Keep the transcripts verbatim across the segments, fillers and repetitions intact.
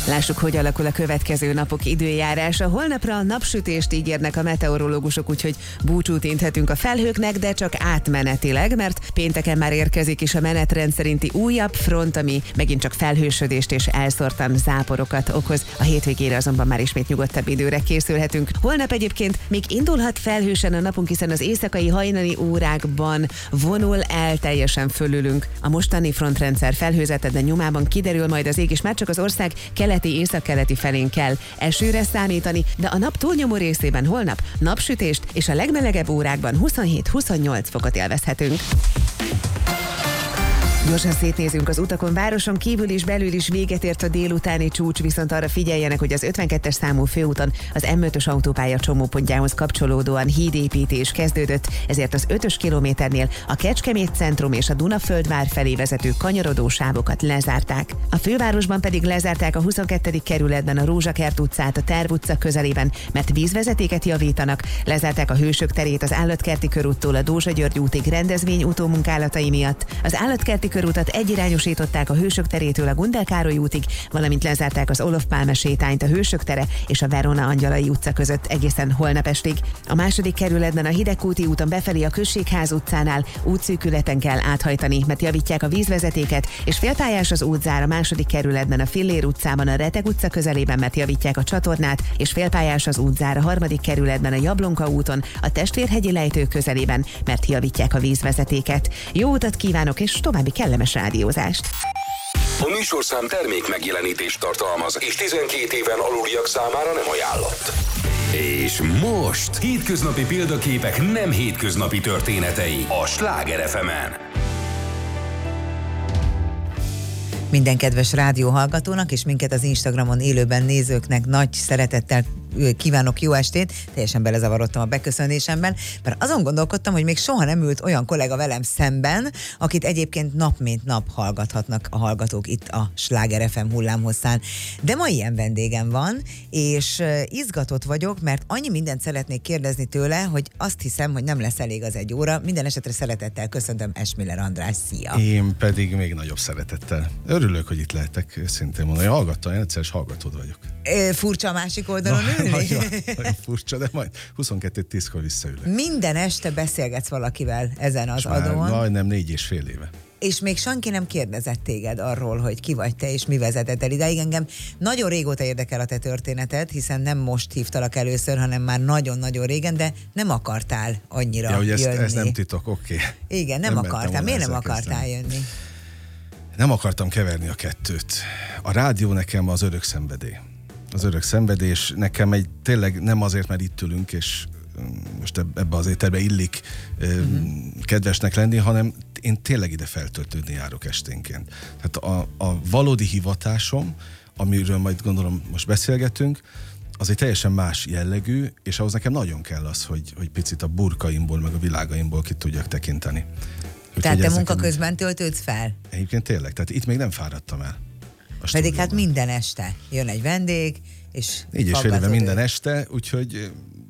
Lássuk, hogy alakul a következő napok időjárása. Holnapra napsütést ígérnek a meteorológusok, úgyhogy búcsút inthetünk a felhőknek, de csak átmenetileg, mert pénteken már érkezik is a menetrend szerinti újabb front, ami megint csak felhősödést és elszórtan záporokat okoz. A hétvégére azonban már ismét nyugodtabb időre készülhetünk. Holnap egyébként még indulhat felhősen a napunk, hiszen az éjszakai hajnali órákban vonul el teljesen fölülünk a mostani frontrendszer felhőzete, de nyomában kiderül majd az ég, és már csak az ország keleti, északkeleti felén kell esőre számítani, de a nap túlnyomó részében holnap napsütést és a legmelegebb órákban huszonhét-huszonnyolc fokot élvezhetünk. Gyorsan szétnézünk az utakon, városon kívül is, belül is véget ért a délutáni csúcs, viszont arra figyeljenek, hogy az ötvenkettes számú főúton az em ötös autópálya csomópontjához kapcsolódóan hídépítés kezdődött, ezért az ötös kilométernél a Kecskemét centrum és a Dunaföldvár felé vezető kanyarodó sávokat lezárták. A fővárosban pedig lezárták a huszonkettedik kerületben a Rózsakert utcát a Terv utca közelében, mert vízvezetéket javítanak, lezárták a Hősök terét az Állatkerti körúttól a Dózsa György útig rendezvény utómunkálatai miatt, az Állatkerti körútat egyirányosították a Hősök terétől a Gundel Károly útig, valamint lezárták az Olof Pálme sétányt a Hősök tere és a Verona Angyalai utca között egészen holnap estig. A második kerületben a Hidegkúti úton befelé a Községház utcánál útszűkületen kell áthajtani, mert javítják a vízvezetéket, és félpályás az útzár a második kerületben a Fillér utcában a Reteg utca közelében, mert javítják a csatornát, és félpályás az útzár a harmadik kerületben a Jablonka úton a Testvérhegyi lejtő közelében, mert javítják a vízvezetéket. Jó utat kívánok, és további kellemes rádiózást! A műsorszám termék megjelenítést tartalmaz, és tizenkét éven aluliak számára nem ajánlott. És most hétköznapi példaképek nem hétköznapi történetei a Sláger ef emen. Minden kedves rádióhallgatónak és minket az Instagramon élőben nézőknek nagy szeretettel kívánok jó estét. Teljesen belezavarodtam a beköszönésemben, mert azon gondolkodtam, hogy még soha nem ült olyan kollega velem szemben, akit egyébként nap mint nap hallgathatnak a hallgatók itt a Sláger ef em hullámhosszán. De ma ilyen vendégem van, és izgatott vagyok, mert annyi mindent szeretnék kérdezni tőle, hogy azt hiszem, hogy nem lesz elég az egy óra. Minden esetre szeretettel köszöntöm Esmiller András, szia! Én pedig még nagyobb szeretettel. Örülök, hogy itt lehetek, őszintén mondani. Hallgattam, én egyszerűs hallgatód vagyok. E, furcsa a másik oldalon ülni? Nagyon, nagyon furcsa, de majd huszonkettő tízkor visszaülök. Minden este beszélgetsz valakivel ezen az és adón? Majdnem négy és fél éve. És még senki nem kérdezett téged arról, hogy ki vagy te, és mi vezetett el idáig. Engem nagyon régóta érdekel a te történeted, hiszen nem most hívtalak először, hanem már nagyon-nagyon régen, de nem akartál annyira ja, hogy ezt, jönni. Ez nem titok, oké. Okay. Igen, nem, nem akartál. Miért nem akartál kezdeni. jönni? Nem akartam keverni a kettőt. A rádió nekem az örök szenvedély. Az örök szenvedély, és nekem egy tényleg nem azért, mert itt ülünk, és most ebbe az ételbe illik uh-huh. kedvesnek lenni, hanem én tényleg ide feltöltődni járok esténként. Tehát a, a valódi hivatásom, amiről majd gondolom most beszélgetünk, az egy teljesen más jellegű, és ahhoz nekem nagyon kell az, hogy, hogy picit a burkaimból, meg a világaimból ki tudjak tekinteni. Úgy, tehát te munka közben töltődsz fel? Egyébként tényleg, tehát itt még nem fáradtam el. Pedig hát minden este jön egy vendég, és így és fél éve minden este, úgyhogy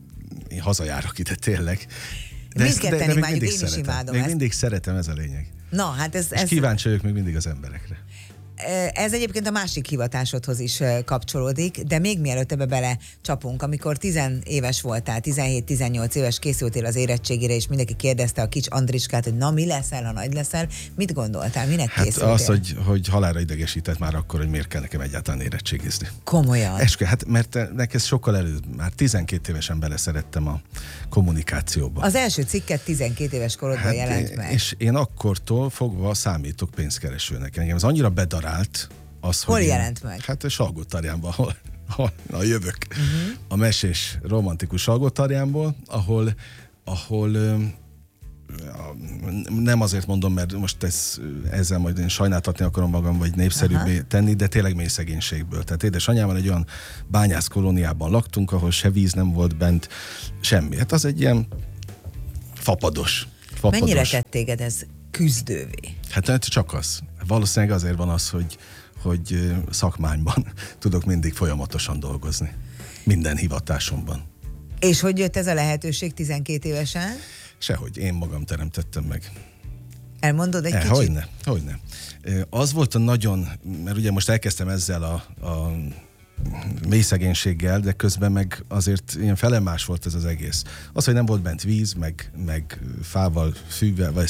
én hazajárok ide tényleg. De ezt, de, de még mindig én is imádom Még ezt. mindig szeretem, ez a lényeg. Na, hát ez, és ez... kíváncsi vagyok még mindig az emberekre. Ez egyébként a másik hivatásodhoz is kapcsolódik, de még mielőtt ebbe bele csapunk, amikor tizenéves voltál, tizenhét-tizennyolc éves készültél az érettségére, és mindenki kérdezte a kis Andriskát, hogy na, mi leszel, ha nagy leszel, mit gondoltál, minek hát készültél? Hát az, hogy, hogy halálra idegesített már akkor, hogy miért kell nekem egyáltalán érettségizni. Komolyan? Eskü, hát mert nekem szokkkal előtt, már tizenkét évesen beleszerettem a kommunikációba. Az első cikket tizenkét éves korodban hát jelent én, meg. És én akkortól fogva számítok pénzkeresőnek. Engem az annyira bedar Az, hol hogy jelent én, meg? Hát a Salgótarjánban, ahol, ahol na, jövök. Uh-huh. A mesés romantikus Salgótarjánból, ahol, ahol nem azért mondom, mert most ez, ezzel majd én sajnáltatni akarom magam, vagy népszerűbbé uh-huh. tenni, de tényleg mély szegénységből. Tehát édesanyával egy olyan bányász kolóniában laktunk, ahol se víz nem volt bent, semmi. Hát az egy ilyen fapados. fapados. Mennyire tett téged ez küzdővé? Hát csak az. Valószínűleg azért van az, hogy, hogy szakmányban tudok mindig folyamatosan dolgozni. Minden hivatásomban. És hogy jött ez a lehetőség tizenkét évesen? Sehogy, én magam teremtettem meg. Elmondod egy e, kicsit? Hogyne, hogyne. Az volt a nagyon, mert ugye most elkezdtem ezzel a, a mély szegénységgel, de közben meg azért ilyen felemás volt ez az egész. Az, hogy nem volt bent víz, meg, meg fával, fűvel, vagy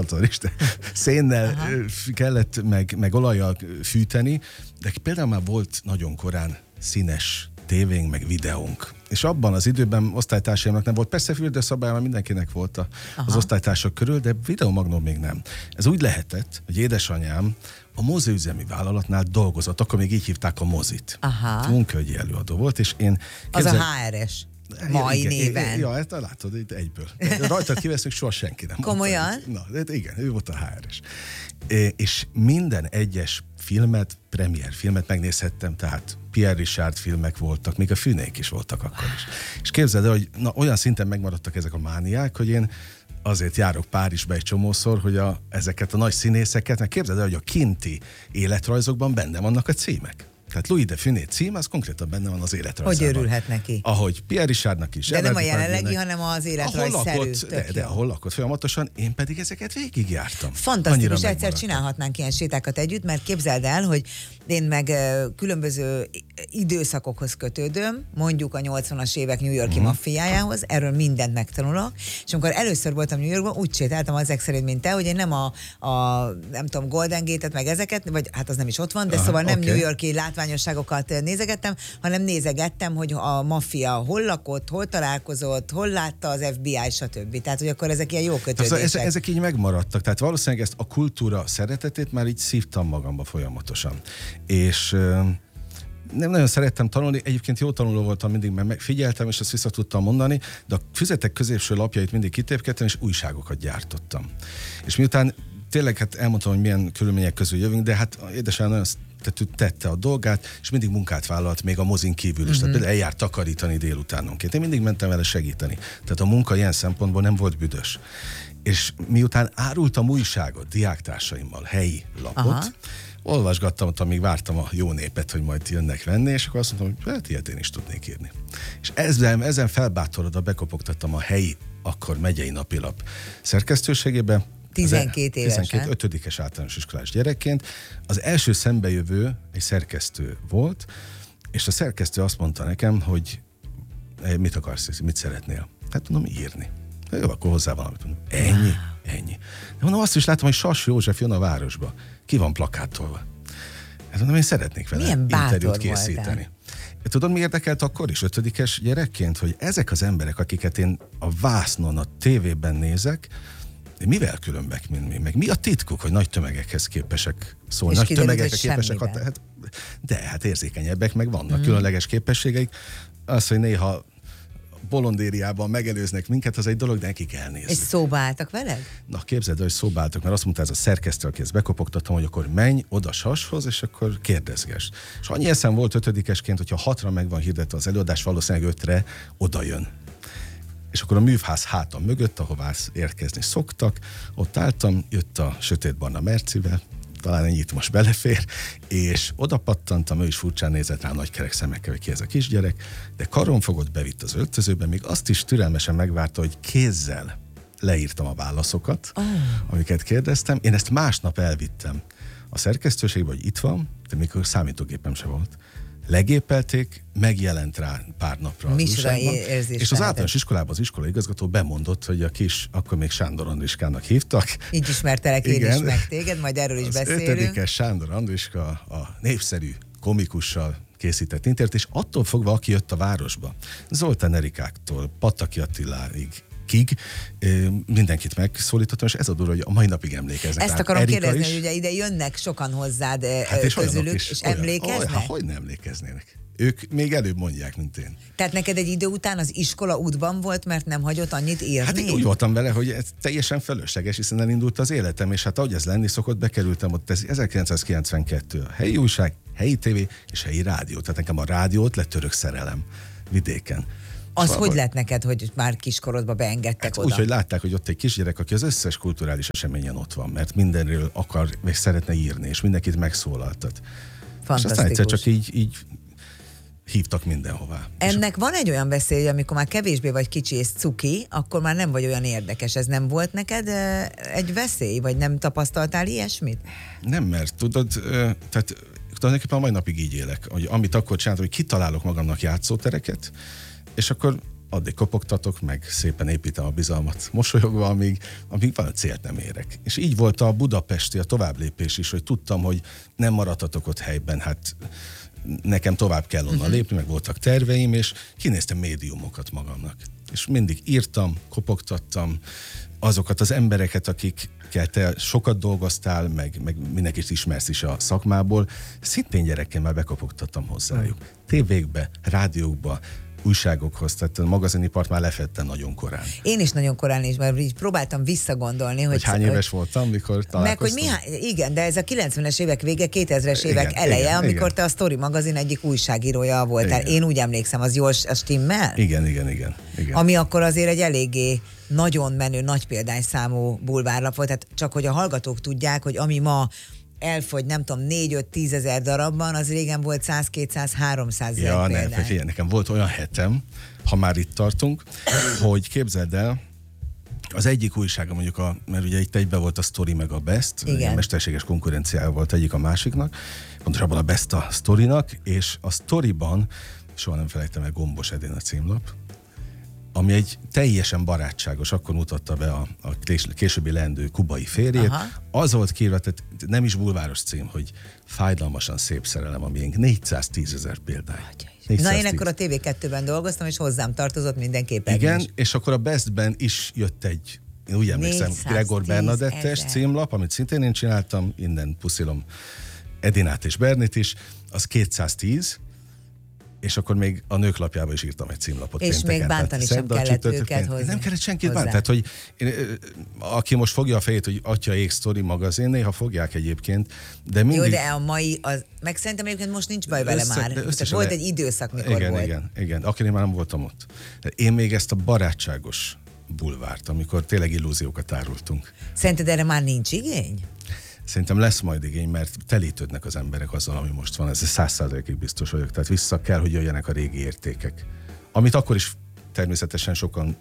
szénnel Aha. kellett, meg, meg olajjal fűteni, de például már volt nagyon korán színes tévénk, meg videónk. És abban az időben osztálytársaimnak nem volt. Persze fürdőszobája, mert mindenkinek volt a, az osztálytársak körül, de videomagnó még nem. Ez úgy lehetett, hogy édesanyám a moziüzemi vállalatnál dolgozott, akkor még így hívták a mozit. Aha. Munkahogyi előadó volt, és én... Képzel... Az a há er es. Mai igen, néven. Ja, ezt látod, itt egyből. Rajtad kiveszünk, soha senki nem. Komolyan? Na, igen, ő volt a há er es. És minden egyes filmet, premier filmet megnézhettem, tehát Pierre Richard filmek voltak, még a Fűnék is voltak akkor is. És képzeld el, hogy na, olyan szinten megmaradtak ezek a mániák, hogy én azért járok Párizsba egy csomószor, hogy a, ezeket a nagy színészeket, mert képzeld el, hogy a kinti életrajzokban benne vannak a címek. Tehát Louis de Funès cím, az konkrétan benne van az életrajzában. Hogy örülhet neki? Ahogy Pierre Richardnak is. De nem a jelenlegi, hanem az életrajzszerű. De, de ahol lakott folyamatosan, én pedig ezeket végigjártam. Fantasztikus, egyszer csinálhatnánk ilyen sétákat együtt, mert képzeld el, hogy én meg különböző időszakokhoz kötődöm, mondjuk a nyolcvanas évek New York-i uh-huh. maffiájához, erről mindent megtanulok, és amikor először voltam New Yorkban, úgy sétáltam ezek szerint, mint te, hogy én nem a, a nem tudom, Golden Gate-et, meg ezeket, vagy hát az nem is ott van, de Aha, szóval nem okay. New York-i látványosságokat nézegettem, hanem nézegettem, hogy a maffia hol lakott, hol találkozott, hol látta az ef bé i, stb. Tehát, hogy akkor ezek ilyen jó kötődések. Ezek, ezek így megmaradtak, tehát valószínűleg ezt a kultúra szeretetét már így szívtam magamba folyamatosan. És nem nagyon szerettem tanulni, egyébként jó tanuló voltam mindig, mert megfigyeltem, és ezt vissza tudtam mondani, de a füzetek középső lapjait mindig kitépkedtem, és újságokat gyártottam. És miután tényleg hát elmondtam, hogy milyen körülmények közül jövünk, de hát édesanyám nagyon tette a dolgát, és mindig munkát vállalt még a mozin kívül is. Mm-hmm. Tehát például eljárt takarítani délutánonként. Én mindig mentem vele segíteni. Tehát a munka ilyen szempontból nem volt büdös. És miután árultam újságot diáktársaimmal, helyi lapot, Aha. olvasgattam ott, amíg vártam a Jó Népet, hogy majd jönnek venni, és akkor azt mondtam, hogy hát ilyet én is tudnék írni. És ezzel, ezen felbátorodva bekopogtattam a helyi, akkor megyei napilap szerkesztőségébe, tizenkét évesen. tizenkét, ötödikes általános iskolás gyerekként. Az első szembejövő egy szerkesztő volt, és a szerkesztő azt mondta nekem, hogy mit akarsz, mit szeretnél? Hát mondom, írni. Jó, akkor hozzá valamit mondom. Ennyi? Ennyi. De mondom, azt is látom, hogy Sas József jön a városba. Ki van plakátolva? Hát mondom, én szeretnék vele Milyen interjút készíteni. Tudod, mi érdekelt akkor is ötödikes gyerekként, hogy ezek az emberek, akiket én a vásznon, a tévében nézek, mivel különbek, mint mi? Meg mi a titkuk, hogy nagy tömegekhez képesek szólni? Nagy tömegekre képesek, hát, de hát érzékenyebbek, meg vannak mm. különleges képességeik. Az, hogy néha bolondériában megelőznek minket, az egy dolog, de nekik elnézni. És szóba álltak veled? Na, képzeld el, hogy szóba álltak, mert azt mondta ez a szerkesztő, aki ezt bekopogtattam, hogy akkor menj oda Sashoz, és akkor kérdezgess. És annyi eszem volt ötödikesként, hogyha hatra meg van hirdetve az előadás, valószínűleg ötre oda jön. És akkor a művház hátam mögött, ahová érkezni szoktak, ott álltam, jött a sötétbarna Mercivel, talán ennyit most belefér, és oda pattantam, ő is furcsán nézett rá nagy kerek szemekkel, hogy ki ez a kisgyerek, de karon fogott, bevitt az öltözőbe, még azt is türelmesen megvárta, hogy kézzel leírtam a válaszokat, oh. amiket kérdeztem. Én ezt másnap elvittem a szerkesztőségbe, hogy itt van, de mikor számítógépem se volt. Legépelték, megjelent rá pár napra az újságban, és az általános iskolában az iskola igazgató bemondott, hogy a kis, akkor még Sándor Andriskának hívtak. Így ismertelek én is meg téged, majd erről is az beszélünk. ötödikes Sándor Andriska a népszerű komikussal készített interjút, és attól fogva, aki jött a városba, Zoltán Erikáktól Pataki Attiláig, Kig, mindenkit megszólítottam, és ez a durva, hogy a mai napig emlékeznek. Ezt akarom Erika kérdezni, is. Hogy ugye ide jönnek sokan hozzád hát és közülük, is, és olyan, emlékeznek? Olyan, hogy nem emlékeznének. Ők még előbb mondják, mint én. Tehát neked egy idő után az iskola útban volt, mert nem hagyott annyit írni? Hát én úgy voltam vele, hogy ez teljesen felesleges, hiszen elindult az életem, és hát ahogy ez lenni szokott, bekerültem ott, ez ezerkilencszázkilencvenkettő, a helyi újság, helyi tévé és helyi rádió. Tehát nekem a rádiót lett örök szerelem vidéken. Az szóval, hogy lett neked, hogy már kiskorodba beengedtek hát oda? Úgy, hogy látták, hogy ott egy kisgyerek, aki az összes kulturális eseményen ott van, mert mindenről akar, vagy szeretne írni, és mindenkit megszólaltat. Fantasztikus. És aztán egyszer csak így, így hívtak mindenhová. Ennek van egy olyan veszély, amikor már kevésbé vagy kicsi és cuki, akkor már nem vagy olyan érdekes. Ez nem volt neked egy veszély, vagy nem tapasztaltál ilyesmit? Nem, mert tudod, tehát tulajdonképpen a mai napig így élek, hogy amit akkor csináltam, hogy kitalálok magamnak játszótereket, és akkor addig kopogtatok, meg szépen építem a bizalmat mosolyogva, amíg, amíg van a célt nem érek. És így volt a budapesti, a továbblépés is, hogy tudtam, hogy nem maradhatok ott helyben, hát nekem tovább kell onnan uh-huh. lépni, meg voltak terveim, és kinéztem médiumokat magamnak. És mindig írtam, kopogtattam azokat az embereket, akikkel te sokat dolgoztál, meg, meg mindenkit ismersz is a szakmából, szintén gyerekkel bekopogtattam hozzájuk. Uh-huh. Tévékbe, rádiókba, újságokhoz, tehát a magazinipart már lefedtem nagyon korán. Én is nagyon korán is, mert így próbáltam visszagondolni, hogy... Hogy hány éves voltam, mikor találkoztam? Meg, hogy mi, igen, de ez a kilencvenes évek vége, kétezres évek igen, eleje, igen, amikor igen. te a Story magazin egyik újságírója voltál. Igen. Én úgy emlékszem, az jól stimmel? Igen, igen, igen, igen. Ami akkor azért egy eléggé nagyon menő, nagy példányszámú bulvárlap volt, tehát csak hogy a hallgatók tudják, hogy ami ma elfogy, nem tudom, négy-öt-tízezer darabban, az régen volt száz, kétszáz, háromszáz ezer ja, példány. nem, figyelj, nekem volt olyan hetem, ha már itt tartunk, hogy képzeld el, az egyik újsága mondjuk, a, mert ugye itt egyben volt a Story meg a Best, a mesterséges konkurenciája volt egyik a másiknak, pontosabban a Best a Storynak, és a Storyban, soha nem felejtem el, Gombos Edén a címlap, ami egy teljesen barátságos, akkor mutatta be a, a későbbi leendő kubai férjét. Aha. Az volt kiírva, tehát nem is bulváros cím, hogy fájdalmasan szép szerelem a miénk. négyszáztízezer példány. négyszáztíz. Na, én akkor a té vé kettőben dolgoztam, és hozzám tartozott mindenképpen. Igen, is. És akkor a Bestben is jött egy, én úgy emlékszem, Gregor Bernadettes címlap, amit szintén én csináltam, innen puszilom Edinát és Bernit is, az kétszáztíz, és akkor még a Nőklapjába is írtam egy címlapot. És pénteken, még bántani sem kellett őket hozzá. Nem kellett senkit bántani. Tehát, hogy én, aki most fogja a fejét, hogy Atya ég Story magazin, néha fogják egyébként, de mindig... Jó, de a mai, az, meg szerintem egyébként most nincs baj vele össze, már. Tehát volt egy időszak, mikor igen, volt. Igen, igen, akinél már nem voltam ott. Én még ezt a barátságos bulvárt, amikor tényleg illúziókat árultunk. Szerinted erre már nincs igény? Szerintem lesz majd igény, mert telítődnek az emberek azzal, ami most van. Ez száz százalékig biztos vagyok. Tehát vissza kell, hogy jöjjenek a régi értékek. Amit akkor is természetesen sokan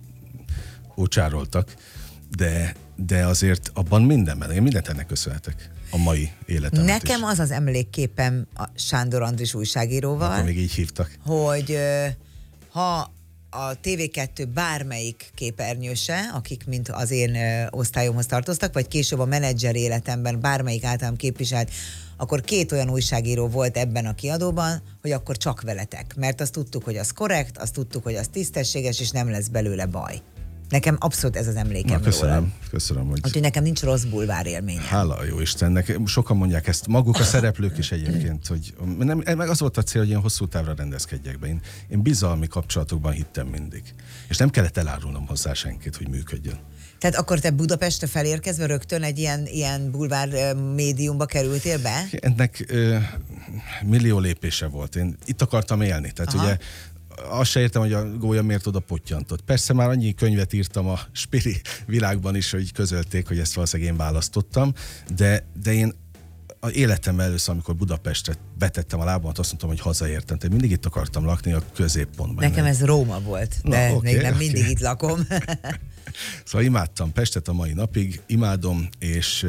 ócsároltak, de, de azért abban mindenben, én mindent ennek köszönhetek. A mai életemet Nekem is. az az emlékképem a Sándor Andris újságíróval, akkor még így hívtak. Hogy ha a té vé kettő bármelyik képernyőse, akik mint az én ö, osztályomhoz tartoztak, vagy később a menedzser életemben bármelyik általam képviselt, akkor két olyan újságíró volt ebben a kiadóban, hogy akkor csak veletek. Mert azt tudtuk, hogy az korrekt, azt tudtuk, hogy az tisztességes, és nem lesz belőle baj. Nekem abszolút ez az emlékem. Na, köszönöm, róla. köszönöm, hogy... Úgyhogy nekem nincs rossz bulvár élményem. Hála a jó Istennek. Sokan mondják ezt, maguk a szereplők is egyébként, hogy nem, meg az volt a cél, hogy ilyen hosszú távra rendezkedjek be. Én, én bizalmi kapcsolatokban hittem mindig. És nem kellett elárulnom hozzá senkit, hogy működjön. Tehát akkor te Budapestre felérkezve rögtön egy ilyen, ilyen bulvár médiumba kerültél be? Ennek ö, millió lépése volt. Én itt akartam élni. Tehát Aha. ugye azt se értem, hogy a gólya miért oda pottyantott. Persze már annyi könyvet írtam a spiri világban is, hogy közölték, hogy ezt valószínűleg én választottam, de, de én az életem először, amikor Budapestre betettem a lábamat, azt mondtam, hogy hazaértem. Tehát mindig itt akartam lakni a középpontban. Nekem ez Róma volt, de Na, okay, még nem okay. mindig itt lakom. Szóval imádtam Pestet a mai napig, imádom, és,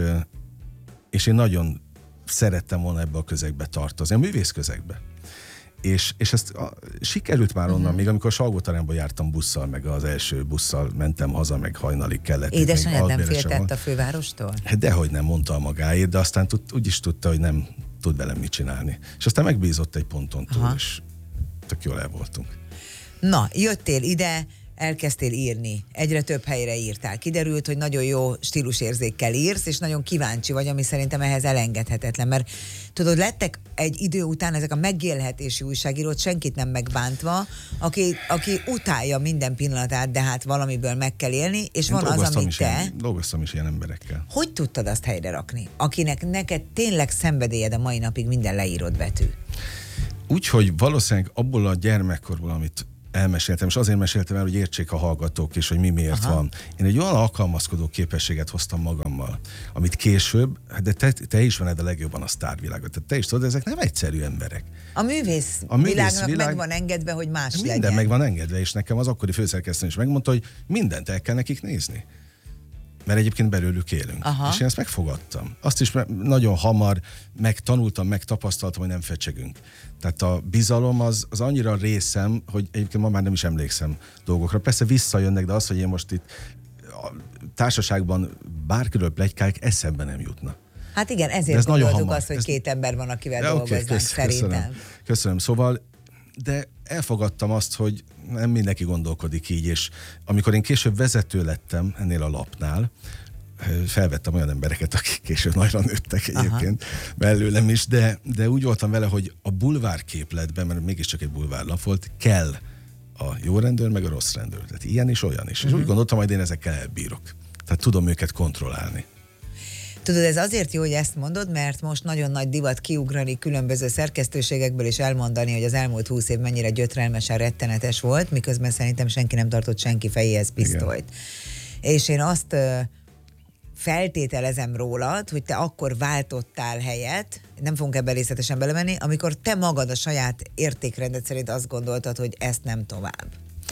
és én nagyon szerettem volna ebbe a közegbe tartozni, a művész közegbe. És, és ezt a, sikerült már onnan, uh-huh. még amikor Salgótarjánban jártam busszal, meg az első busszal mentem haza, meg hajnalig kellett. Édesanyád nem féltett a fővárostól? Hát dehogy nem, mondta a magáét, de aztán tud, úgy is tudta, hogy nem tud velem mit csinálni. És aztán megbízott egy ponton túl, Aha. és tök jól el voltunk. Na, jöttél ide, elkezdtél írni, egyre több helyre írtál. Kiderült, hogy nagyon jó stílusérzékkel írsz, és nagyon kíváncsi vagy, ami szerintem ehhez elengedhetetlen, mert tudod, lettek egy idő után ezek a megélhetési újságírót, senkit nem megbántva, aki, aki utálja minden pillanatát, de hát valamiből meg kell élni, és Én van az, amit te... Ilyen, dolgoztam is ilyen emberekkel. Hogy tudtad azt helyre rakni? Akinek neked tényleg szenvedélyed a mai napig minden leírott betű. Úgyhogy valószínűleg abból a gyermekkorból, amit elmeséltem, és azért meséltem el, hogy értsék a hallgatók is, hogy mi miért Aha. van. Én egy olyan alkalmazkodó képességet hoztam magammal, amit később, de te, te is vaned a legjobban a sztárvilágot. Tehát te is tudod, ezek nem egyszerű emberek. A művész, a művész világnak világ, meg van engedve, hogy más minden legyen. Minden meg van engedve, és nekem az akkori főszerkesztő is megmondta, hogy mindent el kell nekik nézni. Mert egyébként belőlük élünk. Aha. És én ezt megfogadtam. Azt is nagyon hamar megtanultam, megtapasztaltam, hogy nem fecsegünk. Tehát a bizalom az, az annyira részem, hogy egyébként ma már nem is emlékszem dolgokra. Persze visszajönnek, de az, hogy én most itt a társaságban bárkiről pletykálják, eszembe nem jutna. Hát igen, ezért ez gondoltuk azt, hogy ez... két ember van, akivel de dolgoznánk okay, kösz, szerintem. Köszönöm. köszönöm. Szóval, de elfogadtam azt, hogy nem mindenki gondolkodik így, és amikor én később vezető lettem ennél a lapnál, felvettem olyan embereket, akik később nagyra nőttek egyébként Aha. belőlem is, de, de úgy voltam vele, hogy a bulvár képletben, mert mégiscsak egy bulvárlap volt, kell a jó rendőr, meg a rossz rendőr. Tehát ilyen is, olyan is. Uh-huh. És úgy gondoltam, hogy én ezekkel elbírok. Tehát tudom őket kontrollálni. Tudod, ez azért jó, hogy ezt mondod, mert most nagyon nagy divat kiugrani különböző szerkesztőségekből és elmondani, hogy az elmúlt húsz év mennyire gyötrelmesen rettenetes volt, miközben szerintem senki nem tartott senki fejéhez pisztolyt. Igen. És én azt ö, feltételezem rólad, hogy te akkor váltottál helyet, nem fogunk ebben részletesen belemenni, amikor te magad a saját értékrendet szerint azt gondoltad, hogy ezt nem tovább.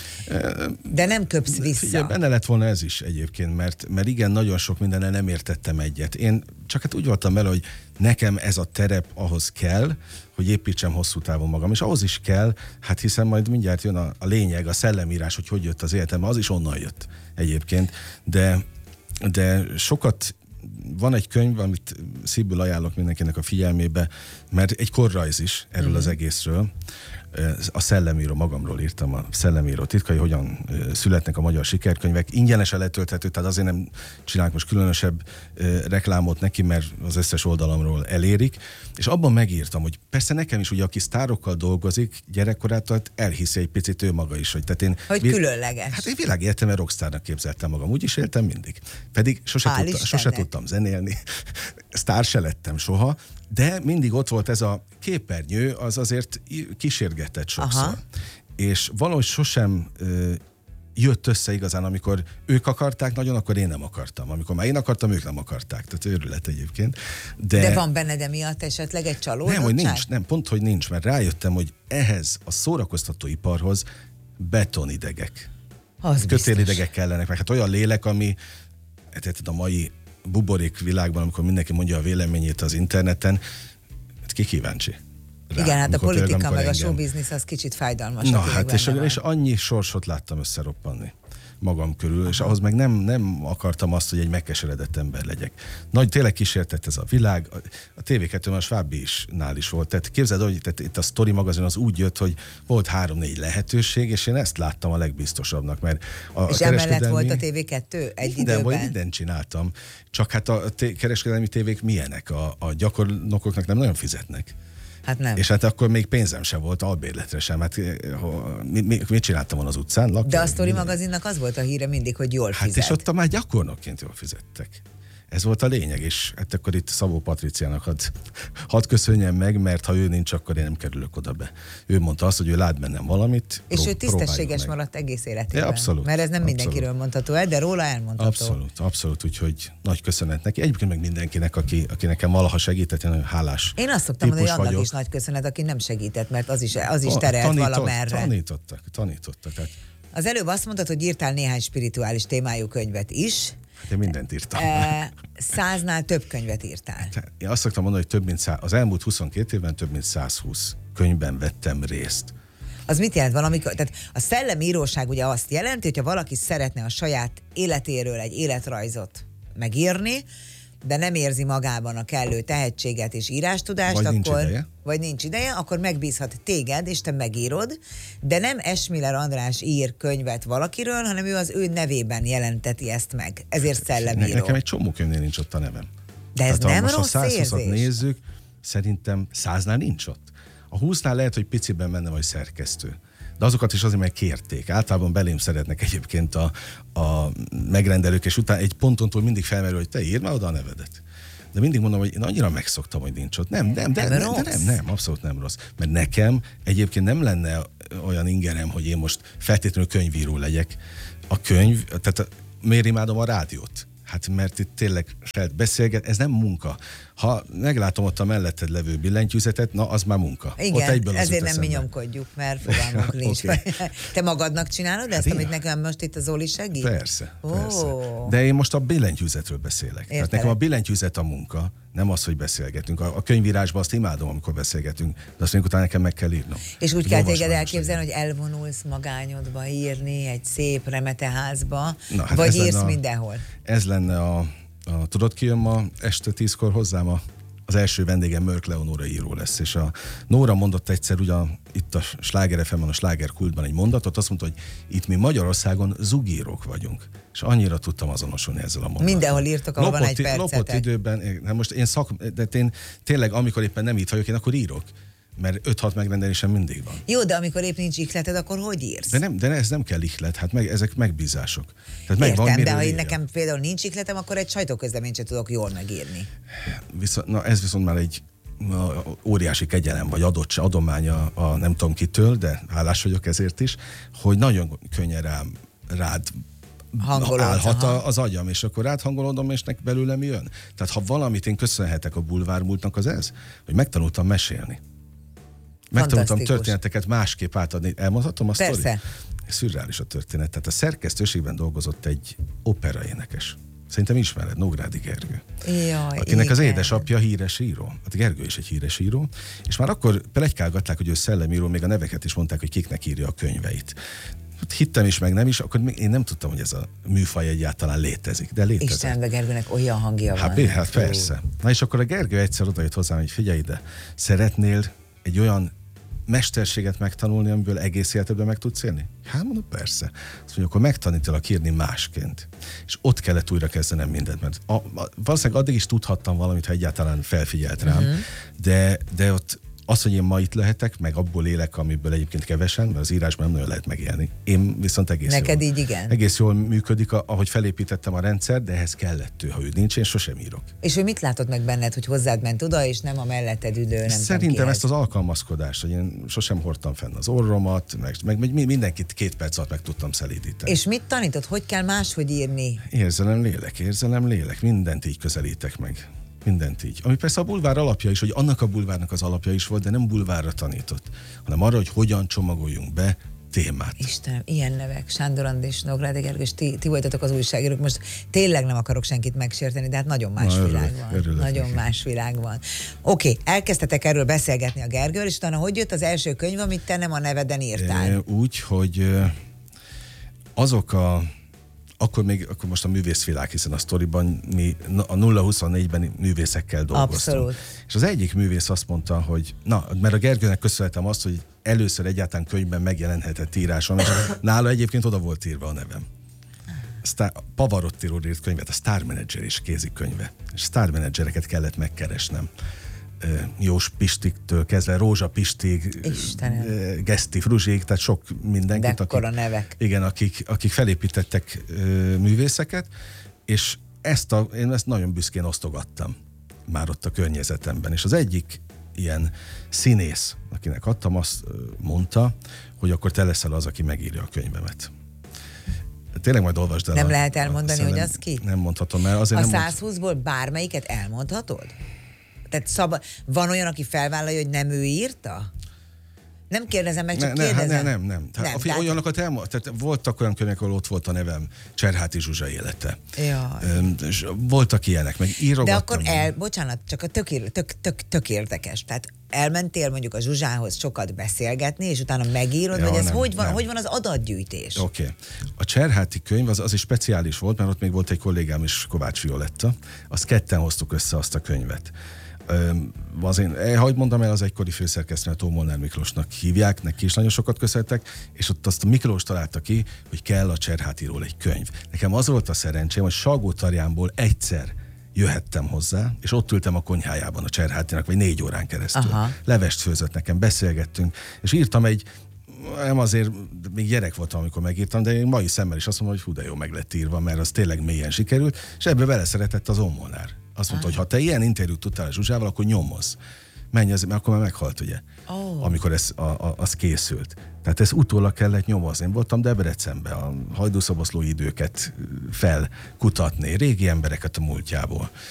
De nem köpsz vissza. Figyelj, benne lett volna ez is egyébként, mert, mert igen, nagyon sok mindennel nem értettem egyet. Én csak hát úgy voltam vele, hogy nekem ez a terep ahhoz kell, hogy építsem hosszú távon magam, és ahhoz is kell, hát hiszen majd mindjárt jön a, a lényeg, a szellemírás, hogy hogy jött az életembe, az is onnan jött egyébként, de, de sokat van egy könyv, amit szívből ajánlok mindenkinek a figyelmébe, mert egy korrajz is erről mm-hmm. az egészről. A Szellemíró, magamról írtam, a Szellemíró titkai, hogyan születnek a magyar sikerkönyvek. Ingyenesen letölthető, tehát azért nem csinálok most különösebb reklámot neki, mert az összes oldalamról elérik. És abban megírtam, hogy persze nekem is, ugye, aki sztárokkal dolgozik gyerekkorától, elhiszi egy picit ő maga is, hogy, tehát én, hogy vi- különleges. Hát én világéletemben rockstárnak képzeltem magam, úgy is éltem mindig. Pedig sose, tudta, sose tudtam zenélni, sztár se lettem soha, de mindig ott volt ez a képernyő, az azért kísérgetett sokszor. Aha. És valahogy sosem ö, jött össze igazán, amikor ők akarták nagyon, akkor én nem akartam. Amikor már én akartam, ők nem akarták. Tehát őrület egyébként. De, de van benned emiatt esetleg egy csalódottság? Nem, hogy nincs, nem, pont, hogy nincs, mert rájöttem, hogy ehhez a szórakoztatóiparhoz betonidegek. Az kötélidegek kellenek, meg hát olyan lélek, ami hát a mai buborék világban, amikor mindenki mondja a véleményét az interneten, hát ki kíváncsi rá. Igen, hát a politika tényleg, meg engem... a showbiznisz az kicsit fájdalmas. Na hát, és, és annyi sorsot láttam összeroppanni magam körül, Aha. és ahhoz meg nem, nem akartam azt, hogy egy megkeseredett ember legyek. Nagy, tényleg kísértett ez a világ. A, a té vé kettőn a Svábi is nál is volt. Tehát képzeld, hogy tehát itt a Story magazin az úgy jött, hogy volt három-négy lehetőség, és én ezt láttam a legbiztosabbnak, mert a, és a emellett volt a té vé kettő egy minden, időben? Vagy mindent csináltam. Csak hát a té- kereskedelmi tévék milyenek? A, a gyakornokoknak nem nagyon fizetnek. Hát nem. És hát akkor még pénzem sem volt, albérletre sem. Hát mit, mit, mit csináltam volna az utcán? Laktam, de a Story magazinnak az volt a híre mindig, hogy jól hát fizet. És ott már gyakornokként jól fizettek. Ez volt a lényeg, és hát akkor itt Szabó Patriciának hadd, hadd köszönjem meg, mert ha ő nincs, akkor én nem kerülök oda be. Ő mondta azt, hogy ő lát bennem valamit. És pró- ő tisztességes maradt egész életében. Ja, abszolút. Mert ez nem abszolút. mindenkiről mondható el, de róla elmondható. Abszolút, abszolút, úgyhogy nagy köszönet neki. Egyébként meg mindenkinek, aki, aki nekem valaha segített, én nagyon hálás. Én azt szoktam mondani, hogy annak vagyok. is nagy köszönet, aki nem segített, mert az is, az is terelt Tanított, valamerre. Tanítottak, tanítottak. Tehát... Az előbb azt mondtad, hogy írtál néhány spirituális témájú könyvet is. Én mindent írtam. E, száznál több könyvet írtál. Én azt szoktam mondani, hogy több mint száz, az elmúlt huszonkét évben több mint százhúsz könyvben vettem részt. Az mit jelent valamikor? Tehát a szellemíróság ugye azt jelenti, hogyha valaki szeretne a saját életéről egy életrajzot megírni, de nem érzi magában a kellő tehetséget és írástudást, vagy akkor, nincs ideje. vagy nincs ideje, akkor megbízhat téged, és te megírod, de nem Esmiller András ír könyvet valakiről, hanem ő az ő nevében jelenteti ezt meg. Ezért szellemíró. Nekem egy csomó könyvnél nincs ott a nevem. De ez tehát, nem most rossz a százhúszat érzés? nézzük, szerintem száznál nincs ott. A húsznál lehet, hogy piciben benne vagy szerkesztő. De azokat is azért meg kérték. Általában belém szeretnek egyébként a, a megrendelők, és utána egy ponton túl mindig felmerül, hogy te írd már oda a nevedet. de mindig mondom, hogy én annyira megszoktam, hogy nincs ott. Nem, nem, de, nem, nem, de nem, nem, abszolút nem rossz. Mert nekem egyébként nem lenne olyan ingerem, hogy én most feltétlenül könyvíró legyek. A könyv, tehát a, miért imádom a rádiót? Hát mert itt tényleg beszélget, ez nem munka. Ha meglátom ott a melletted levő billentyűzetet, na az már munka. Igen, ott ezért nem mi nyomkodjuk, mert fogalmunk nincs. Okay. Te magadnak csinálod hát ezt, én... amit nekem most itt a Zoli segít? Persze, oh. persze. De én most a billentyűzetről beszélek. Értelek. Tehát nekem a billentyűzet a munka, nem az, hogy beszélgetünk. A, a könyvírásban azt imádom, amikor beszélgetünk, de azt mondjuk utána nekem meg kell írnom. És úgy kell téged elképzelni, hogy elvonulsz magányodba írni egy szép remeteházba, na, hát vagy írsz a, mindenhol? Ez lenne a, a tudod ki jön ma este tízkor hozzám a az első vendégem Mörk Leonóra író lesz, és a Nóra mondott egyszer ugyan itt a Sláger ef emen, a Sláger Kultban egy mondatot, azt mondta, hogy itt mi Magyarországon zugírók vagyunk. És annyira tudtam azonosulni ezzel a mondattal. Mindenhol írtok, ahol van egy percetek. Lopott időben, hát most én szak, de én tényleg, amikor éppen nem itt vagyok, én akkor írok. Mert öt-hat megrendelésem mindig van. Jó, de amikor épp nincs ihleted, akkor hogy írsz? De, nem, de ez nem kell ihlet, hát meg, ezek megbízások. Tehát Értem, meg van, de ha én nekem például nincs ihletem, akkor egy sajtóközleményt sem tudok jól megírni. Viszont, na ez viszont már egy óriási kegyelem, vagy adottság, adománya a nem tudom kitől, de hálás vagyok ezért is, hogy nagyon könnyen rám, rád Hangolod, állhat aha. az agyam, és akkor áthangolodom, és nek belőlem jön. Tehát ha valamit én köszönhetek a bulvármúltnak, az ez, hogy megtanultam mesélni. Megtanultam történeteket másképp átadni. Elmondhatom a sztori? Persze. Szürreális a történet. Tehát a szerkesztőségben dolgozott egy operaénekes. Szerintem ismered, Nógrádi Gergő. Jaj, akinek igen. az édesapja híres író. Hát Gergő is egy híres író. És már akkor pletykálgatták, hogy ő szellemíró, még a neveket is mondták, hogy kiknek írja a könyveit. Hittem is, meg nem is, akkor én nem tudtam, hogy ez a műfaj egyáltalán létezik, de létezik. Istenbe, Gergőnek olyan hangja hát, van. Hát persze. Na és akkor a Gergő egyszer odajött hozzám, hogy figyelj ide, szeretnél egy olyan mesterséget megtanulni, amiből egész életedben meg tudsz élni? Hát mondom, persze. Azt mondja, akkor megtanítalak írni másként. És ott kellett újra kezdenem mindent, mert a, a, valószínűleg addig is tudhattam valamit, ha egyáltalán felfigyelt rám, uh-huh. de, de ott az, hogy én ma itt lehetek, meg abból élek, amiből egyébként kevesen, mert az írásban nem nagyon lehet megélni. Én viszont egész Neked jól, így igen? Egész jól működik, ahogy felépítettem a rendszer, de ehhez kellett ő. Ha ő nincs, én sosem írok. És ő mit látott meg benned, hogy hozzád ment oda, és nem a melletted ülő, nem Szerintem ezt az alkalmazkodást, hogy én sosem hordtam fenn az orromat, meg, meg mindenkit két perc alatt meg tudtam szelídíteni. És mit tanított? Hogy kell máshogy írni? Érzelem, lélek, érzelem, lélek. Mindent így közelítek meg. Mindent így. Ami persze a bulvár alapja is, hogy annak a bulvárnak az alapja is volt, de nem bulvárra tanított, hanem arra, hogy hogyan csomagoljunk be témát. Istenem, ilyen nevek. Sándor Andi és Nógrádi Gergő, és ti, ti voltatok az újságírók. Most tényleg nem akarok senkit megsérteni, de hát nagyon más Na, világ örülök, van. Örülök nagyon neki. Más világ van. Oké, okay, elkezdtetek erről beszélgetni a Gergőről, és utána hogy jött az első könyv, amit te nem a neveden írtál? Úgy, hogy azok a Akkor még, akkor most a művészvilág, hiszen a sztoriban mi a nulla huszonnégyben művészekkel dolgoztunk. Abszolút. És az egyik művész azt mondta, hogy na, mert a Gergőnek köszönhetem azt, hogy először egyáltalán könyvben megjelenhetett írásom, és nála egyébként oda volt írva a nevem. Star, Pavarottiról írt könyvet, a Star Manager is kézikönyve. És Star Managereket kellett megkeresnem. Jós Pistiktől kezdve Rózsa Pistig, Istenem. Geszti Fruzsig, tehát sok mindenkit, de akik, nevek. Igen, akik, akik felépítettek ö, művészeket, és ezt a, én ezt nagyon büszkén osztogattam már ott a környezetemben. És az egyik ilyen színész, akinek adtam, azt mondta, hogy akkor te leszel az, aki megírja a könyvemet. Tényleg majd olvasd el. Nem a, lehet elmondani, a, hogy nem, az ki? Nem mondhatom, mert azért a nem százhúszból mond... bármelyiket elmondhatod? Tehát szab... van olyan, aki felvállalja, hogy nem ő írta? Nem kérdezem meg, csak ne, kérdezem. Ne, nem, nem, nem. Tehát, nem tehát... Olyanokat elmond... tehát voltak olyan könyvek, ahol ott volt a nevem, Cserháti Zsuzsa élete. Üm, voltak ilyenek, meg írogattam. De akkor el, bocsánat, csak a tök, tök, tök, tök érdekes. Tehát elmentél mondjuk a Zsuzsához sokat beszélgetni, és utána megírod, ja, vagy ez nem, hogy van, hogy van az adatgyűjtés? Oké. Okay. A Cserháti könyv az, az is speciális volt, mert ott még volt egy kollégám is, Kovács Violetta. Azt ketten hoztuk össze azt a könyvet. Az én, hogy mondom el, az egykori főszerkesztőt, Tó Molnár Miklósnak hívják, neki is nagyon sokat köszöntek, és ott azt a Miklós találta ki, hogy kell a Cserhátiról egy könyv. Nekem az volt a szerencsém, hogy Salgótarjánból egyszer jöhettem hozzá, és ott ültem a konyhájában a Cserhátinak, vagy négy órán keresztül. Aha. Levest főzött nekem, beszélgettünk, és írtam egy Nem azért, még gyerek voltam, amikor megírtam, de én mai szemmel is azt mondom, hogy hú, de jó meg lett írva, mert az tényleg mélyen sikerült, és ebbe beleszeretett az Ommolnár. Azt mondta, hogy ha te ilyen interjút tudtál a Zsuzsával, akkor nyomozz. Menj, az, mert akkor már meghalt, ugye? Oh. Amikor ez, a, a, az készült. Tehát ez utólag kellett nyomozni. Én voltam Debrecenbe, a hajdúszoboszlói időket felkutatni, régi embereket a múltjából.